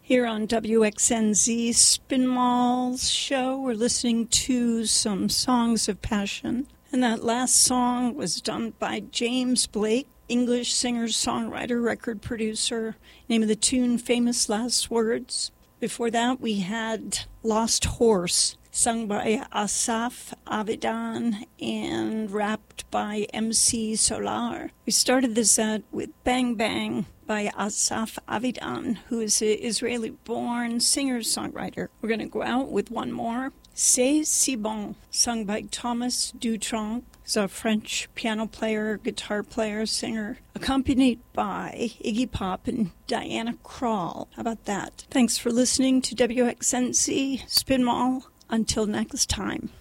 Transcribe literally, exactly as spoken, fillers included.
Here on W X N Z Spin Mall's show, we're listening to some songs of passion. And that last song was done by James Blake, English singer, songwriter, record producer. Name of the tune, Famous Last Words. Before that, we had Lost Horse, sung by Asaf Avidan and rapped by M C Solar. We started this set with Bang Bang by Asaf Avidan, who is an Israeli-born singer-songwriter. We're going to go out with one more, C'est Si Bon, sung by Thomas Dutronc. He's a French piano player, guitar player, singer, accompanied by Iggy Pop and Diana Krall. How about that? Thanks for listening to W X N Z Spin Mall. Until next time.